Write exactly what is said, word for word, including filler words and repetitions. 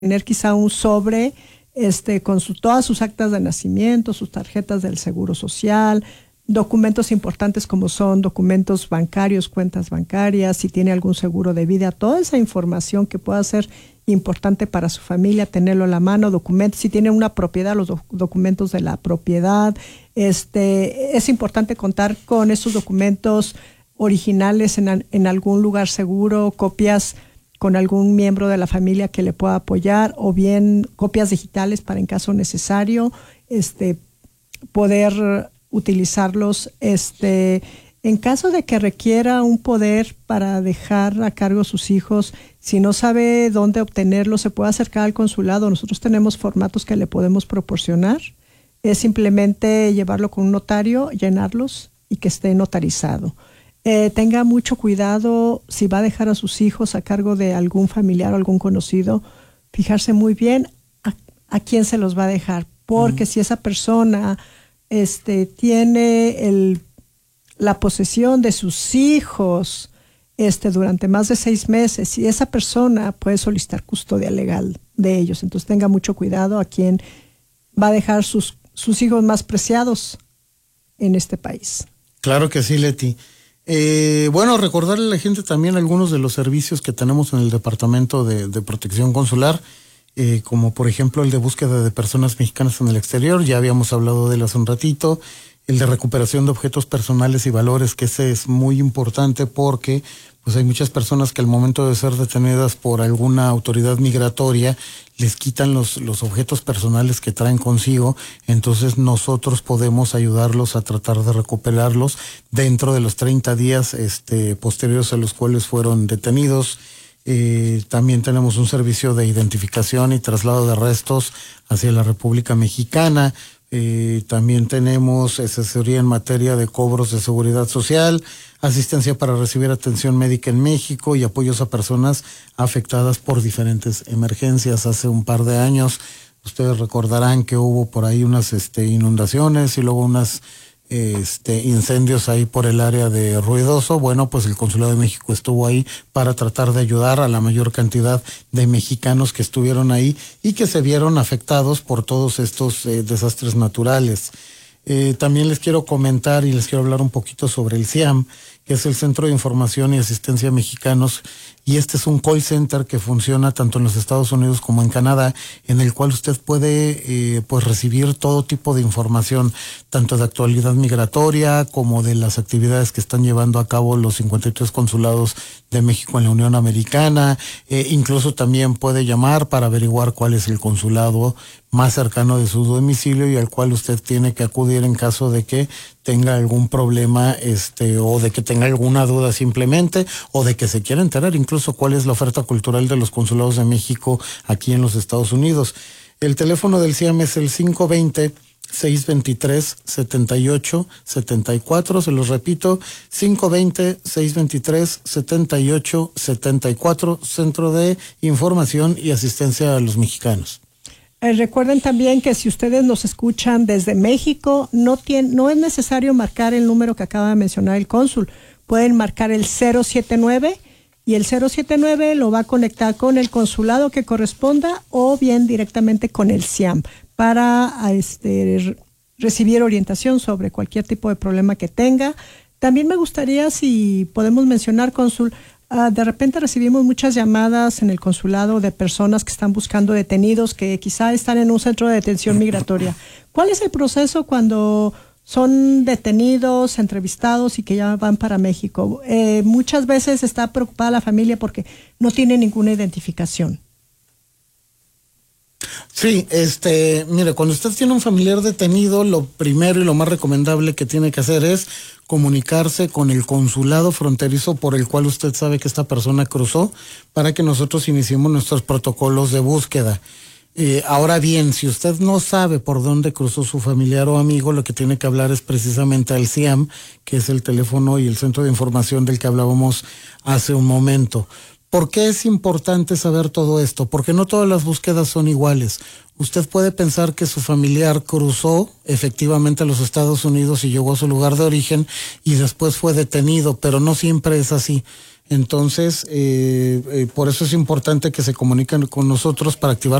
tener quizá un sobre este, con su, todas sus actas de nacimiento, sus tarjetas del Seguro Social, documentos importantes como son documentos bancarios, cuentas bancarias, si tiene algún seguro de vida, toda esa información que pueda ser importante para su familia, tenerlo a la mano, documentos, si tiene una propiedad, los doc- documentos de la propiedad. Este, es importante contar con esos documentos originales en, en algún lugar seguro, copias con algún miembro de la familia que le pueda apoyar, o bien copias digitales para en caso necesario, este, poder utilizarlos, este, en caso de que requiera un poder para dejar a cargo a sus hijos. Si no sabe dónde obtenerlo, se puede acercar al consulado. Nosotros tenemos formatos que le podemos proporcionar. Es simplemente llevarlo con un notario, llenarlos y que esté notarizado. Eh, tenga mucho cuidado si va a dejar a sus hijos a cargo de algún familiar o algún conocido, fijarse muy bien a, a quién se los va a dejar, porque uh-huh. si esa persona este, tiene el, la posesión de sus hijos este, durante más de seis meses, y esa persona puede solicitar custodia legal de ellos. Entonces tenga mucho cuidado a quién va a dejar sus, sus hijos más preciados en este país. Claro que sí, Leti. Eh, bueno, recordarle a la gente también algunos de los servicios que tenemos en el Departamento de, de Protección Consular, eh, como por ejemplo el de búsqueda de personas mexicanas en el exterior, ya habíamos hablado de él hace un ratito, el de recuperación de objetos personales y valores, que ese es muy importante porque pues hay muchas personas que al momento de ser detenidas por alguna autoridad migratoria les quitan los, los objetos personales que traen consigo. Entonces nosotros podemos ayudarlos a tratar de recuperarlos dentro de los treinta días este, posteriores a los cuales fueron detenidos. Eh, también tenemos un servicio de identificación y traslado de restos hacia la República Mexicana. Eh, también tenemos asesoría en materia de cobros de seguridad social, asistencia para recibir atención médica en México y apoyos a personas afectadas por diferentes emergencias. Hace un par de años, ustedes recordarán que hubo por ahí unas este, inundaciones y luego unas este, incendios ahí por el área de Ruidoso. Bueno, pues el Consulado de México estuvo ahí para tratar de ayudar a la mayor cantidad de mexicanos que estuvieron ahí y que se vieron afectados por todos estos eh, desastres naturales. Eh, también les quiero comentar y les quiero hablar un poquito sobre el CIAM, que es el Centro de Información y Asistencia a Mexicanos, y este es un call center que funciona tanto en los Estados Unidos como en Canadá, en el cual usted puede eh, pues recibir todo tipo de información, tanto de actualidad migratoria como de las actividades que están llevando a cabo los cincuenta y tres consulados de México en la Unión Americana. Eh, incluso también puede llamar para averiguar cuál es el consulado más cercano de su domicilio y al cual usted tiene que acudir en caso de que tenga algún problema, este, o de que tenga alguna duda simplemente, o de que se quiera enterar incluso cuál es la oferta cultural de los consulados de México aquí en los Estados Unidos. El teléfono del CIAM es el cinco dos cero, seis dos tres, siete ocho siete cuatro, se los repito, cinco dos cero, seis dos tres, siete ocho siete cuatro, Centro de Información y Asistencia a los Mexicanos. Eh, recuerden también que si ustedes nos escuchan desde México, no, tiene, no es necesario marcar el número que acaba de mencionar el cónsul. Pueden marcar el cero siete nueve y el cero siete nueve lo va a conectar con el consulado que corresponda o bien directamente con el CIAM para este, recibir orientación sobre cualquier tipo de problema que tenga. También me gustaría, si podemos mencionar, cónsul, Uh, de repente recibimos muchas llamadas en el consulado de personas que están buscando detenidos que quizá están en un centro de detención migratoria. ¿Cuál es el proceso cuando son detenidos, entrevistados y que ya van para México? Eh, muchas veces está preocupada la familia porque no tiene ninguna identificación. Sí, este, mire, cuando usted tiene un familiar detenido, lo primero y lo más recomendable que tiene que hacer es comunicarse con el consulado fronterizo por el cual usted sabe que esta persona cruzó, para que nosotros iniciemos nuestros protocolos de búsqueda. Eh, ahora bien, si usted no sabe por dónde cruzó su familiar o amigo, lo que tiene que hablar es precisamente al CIAM, que es el teléfono y el centro de información del que hablábamos hace un momento. ¿Por qué es importante saber todo esto? Porque no todas las búsquedas son iguales. Usted puede pensar que su familiar cruzó efectivamente a los Estados Unidos y llegó a su lugar de origen y después fue detenido, pero no siempre es así. Entonces, eh, eh, por eso es importante que se comuniquen con nosotros para activar